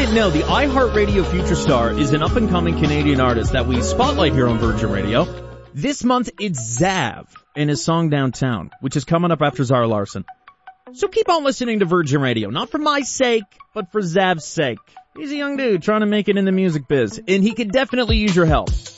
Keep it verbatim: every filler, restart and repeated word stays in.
didn't know, the iHeartRadio Future Star is an up-and-coming Canadian artist that we spotlight here on Virgin Radio. This month, it's Zav and his song Downtown, which is coming up after Zara Larsson. So keep on listening to Virgin Radio, not for my sake, but for Zav's sake. He's a young dude trying to make it in the music biz, and he could definitely use your help.